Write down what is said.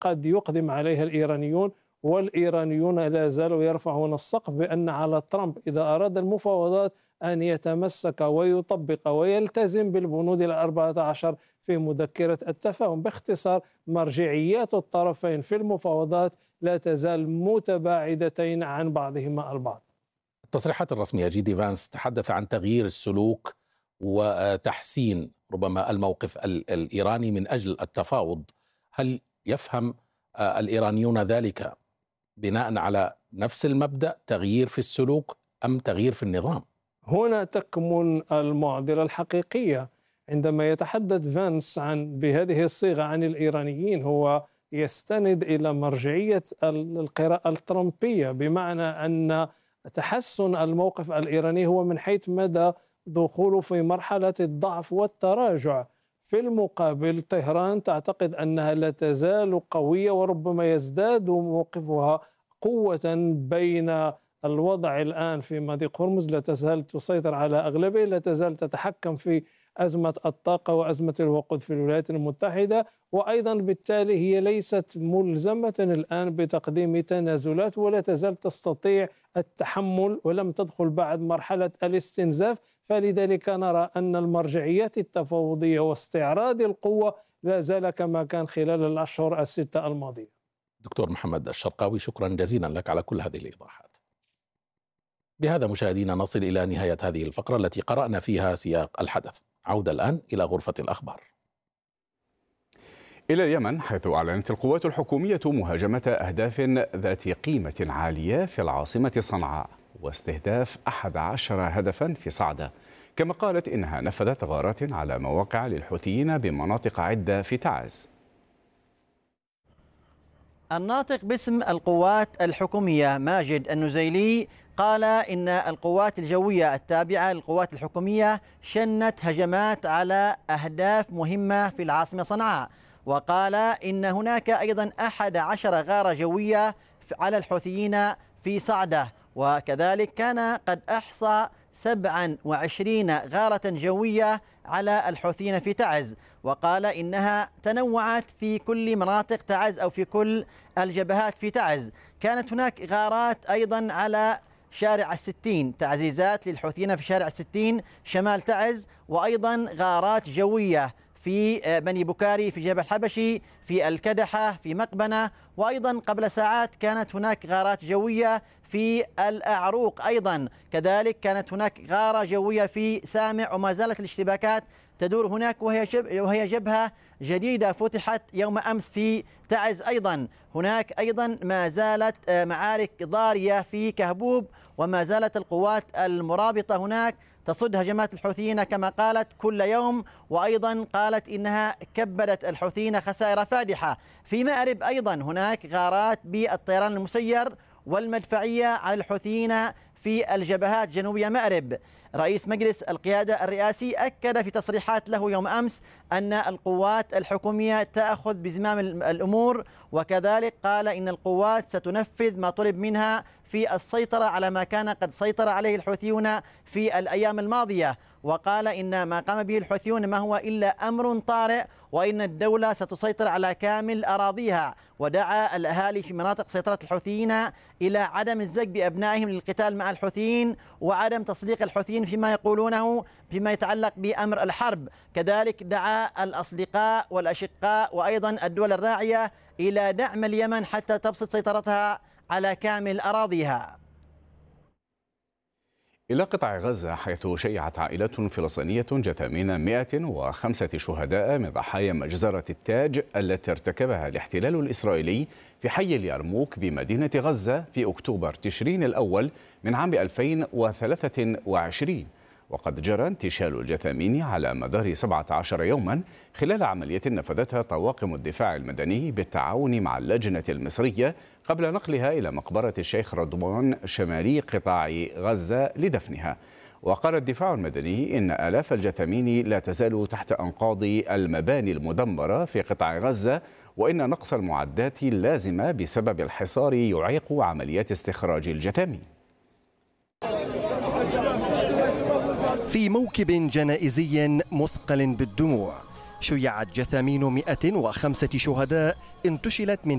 قد يقدم عليها الإيرانيون، والإيرانيون لا زالوا يرفعون السقف بأن على ترامب إذا أراد المفاوضات أن يتمسك ويطبق ويلتزم بالبنود 14 في مذكرة التفاهم. باختصار، مرجعيات الطرفين في المفاوضات لا تزال متباعدتين عن بعضهما البعض. التصريحات الرسمية جي فانس تحدث عن تغيير السلوك وتحسين ربما الموقف الإيراني من أجل التفاوض. هل يفهم الإيرانيون ذلك بناء على نفس المبدأ، تغيير في السلوك أم تغيير في النظام؟ هنا تكمن المعضلة الحقيقية. عندما يتحدث فانس بهذه الصيغة عن الإيرانيين، هو يستند إلى مرجعية القراءة الترامبية، بمعنى أن تحسن الموقف الإيراني هو من حيث مدى دخوله في مرحلة الضعف والتراجع. في المقابل، طهران تعتقد أنها لا تزال قوية، وربما يزداد موقفها قوة بين الوضع الآن في مضيق هرمز، لا تزال تسيطر على أغلبه، لا تزال تتحكم في أزمة الطاقة وأزمة الوقود في الولايات المتحدة، وأيضا بالتالي هي ليست ملزمة الآن بتقديم تنازلات، ولا تزال تستطيع التحمل ولم تدخل بعد مرحلة الاستنزاف. فلذلك نرى أن المرجعيات التفاوضية واستعراض القوة لا زال كما كان خلال الأشهر الستة الماضية. دكتور محمد الشرقاوي، شكرا جزيلا لك على كل هذه الإيضاحات. بهذا مشاهدينا نصل إلى نهاية هذه الفقرة التي قرأنا فيها سياق الحدث. عودة الآن إلى غرفة الأخبار. إلى اليمن، حيث أعلنت القوات الحكومية مهاجمة أهداف ذات قيمة عالية في العاصمة صنعاء، واستهداف 11 هدفا في صعدة. كما قالت إنها نفذت غارات على مواقع للحوثيين بمناطق عدة في تعز. الناطق باسم القوات الحكومية ماجد النزيلي قال إن القوات الجوية التابعة للقوات الحكومية شنت هجمات على أهداف مهمة في العاصمة صنعاء، وقال إن هناك أيضا 11 غارة جوية على الحوثيين في صعدة، وكذلك كان قد أحصى 27 غارة جوية على الحوثيين في تعز، وقال إنها تنوعت في كل مناطق تعز أو في كل الجبهات في تعز. كانت هناك غارات أيضا على شارع 60، تعزيزات للحوثيين في شارع 60 شمال تعز، وأيضا غارات جوية في بني بكاري في جبل الحبشي، في الكدحة، في مقبنة، وأيضا قبل ساعات كانت هناك غارات جوية في الأعروق. أيضا كذلك كانت هناك غارة جوية في سامع، وما زالت الاشتباكات تدور هناك، وهي جبهة جديدة فتحت يوم أمس في تعز. أيضا هناك أيضا ما زالت معارك ضارية في كهبوب، وما زالت القوات المرابطة هناك تصد هجمات الحوثيين كما قالت كل يوم، وأيضا قالت إنها كبدت الحوثيين خسائر فادحة. في مأرب أيضا هناك غارات بالطيران المسير والمدفعية على الحوثيين في الجبهات جنوبية مأرب. رئيس مجلس القيادة الرئاسي أكد في تصريحات له يوم أمس أن القوات الحكومية تأخذ بزمام الأمور، وكذلك قال إن القوات ستنفذ ما طلب منها في السيطرة على ما كان قد سيطر عليه الحوثيون في الأيام الماضية، وقال إن ما قام به الحوثيون ما هو إلا أمر طارئ، وإن الدولة ستسيطر على كامل أراضيها. ودعا الأهالي في مناطق سيطرة الحوثيين إلى عدم الزج بأبنائهم للقتال مع الحوثيين، وعدم تصديق الحوثيين فيما يقولونه فيما يتعلق بأمر الحرب. كذلك دعا الأصدقاء والأشقاء وأيضا الدول الراعية إلى دعم اليمن حتى تبسط سيطرتها على كامل أراضيها. إلى قطاع غزة، حيث شيعت عائلة فلسطينية جثامين 105 شهداء من ضحايا مجزرة التاج التي ارتكبها الاحتلال الإسرائيلي في حي اليرموك بمدينة غزة في أكتوبر تشرين الأول من عام 2023. وقد جرى انتشال الجثامين على مدار 17 يوما خلال عملية نفذتها طواقم الدفاع المدني بالتعاون مع اللجنة المصرية قبل نقلها إلى مقبرة الشيخ رضوان شمالي قطاع غزة لدفنها. وقال الدفاع المدني إن آلاف الجثامين لا تزال تحت أنقاض المباني المدمرة في قطاع غزة، وإن نقص المعدات اللازمة بسبب الحصار يعيق عمليات استخراج الجثامين. في موكب جنائزي مثقل بالدموع شيعت جثامين 105 شهداء انتشلت من